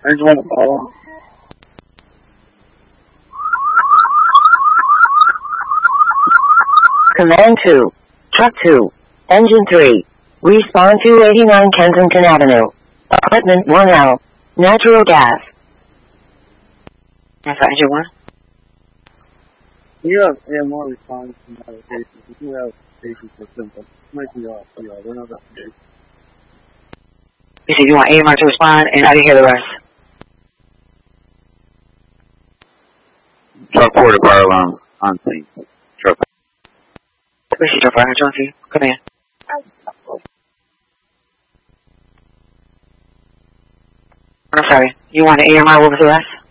I just want to follow. Command 2. Truck 2. Engine 3. Respawn 289 Kensington Avenue. Equipment 1L. Natural gas. That's engine 1? You have AMR response from other cases. You do have cases for simple. Might be off. Yeah, we're not up to date. You said you want AMR to respond, and I didn't hear the rest. Truck 4 to fire alarm on scene. Truck. This is Truck 4. John C. Come in. I'm sorry. You want an AMR? What was the rest?